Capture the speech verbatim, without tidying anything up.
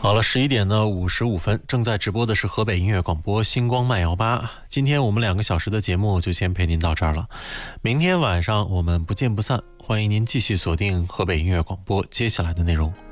好了，十一点呢五十五分，正在直播的是河北音乐广播星光慢摇吧。今天我们两个小时的节目就先陪您到这儿了，明天晚上我们不见不散。欢迎您继续锁定河北音乐广播接下来的内容。